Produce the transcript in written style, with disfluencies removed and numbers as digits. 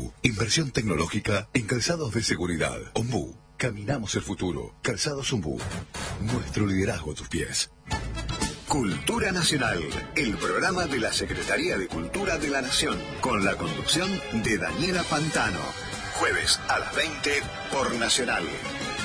Ombú, inversión tecnológica en calzados de seguridad. Ombú, caminamos el futuro. Calzados Ombú, nuestro liderazgo a tus pies. Cultura Nacional, el programa de la Secretaría de Cultura de la Nación, con la conducción de Daniela Pantano. Jueves a las 20 por Nacional.